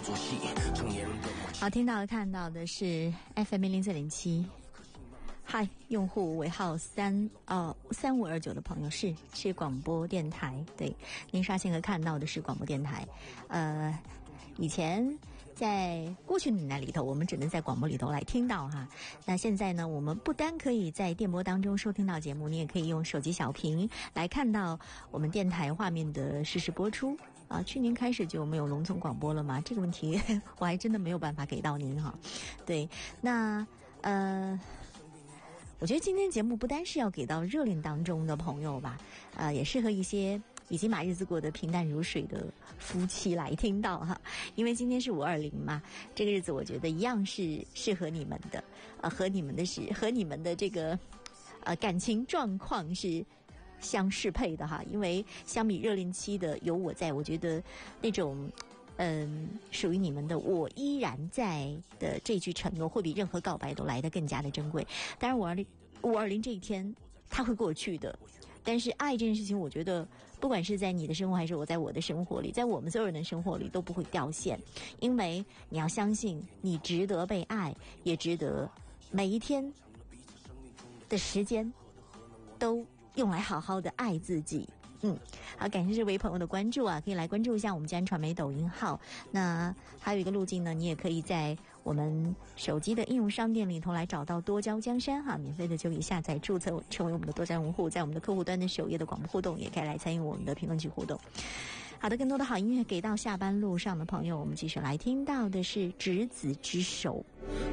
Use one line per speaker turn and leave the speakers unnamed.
好，听到看到的是 FM 104.7。嗨，用户尾号3529的朋友是广播电台，对，您刷新和看到的是广播电台。以前在过去的年代里头，我们只能在广播里头来听到哈。那现在呢，我们不单可以在电波当中收听到节目，你也可以用手机小屏来看到我们电台画面的实时播出。去年开始就没有农村广播了吗？这个问题我还真的没有办法给到您哈。对，那我觉得今天节目不单是要给到热恋当中的朋友吧，也适合一些已经把日子过得平淡如水的夫妻来听到哈。因为今天是520嘛，这个日子我觉得一样是适合你们的，和你们的这个感情状况是相适配的哈。因为相比热恋期的有我在，我觉得那种属于你们的我依然在的这句承诺会比任何告白都来得更加的珍贵。当然520这一天它会过去的，但是爱这件事情我觉得不管是在你的生活还是我在我的生活里，在我们所有人的生活里都不会掉线。因为你要相信你值得被爱，也值得每一天的时间都用来好好的爱自己。好，感谢这位朋友的关注啊，可以来关注一下我们嘉恩传媒抖音号。那还有一个路径呢，你也可以在我们手机的应用商店里头来找到多交江山哈，免费的就可以下载注册成为我们的多加用户，在我们的客户端的首页的广播互动也可以来参与我们的评论区互动。好的，更多的好音乐给到下班路上的朋友，我们继续来听到的是执子之手。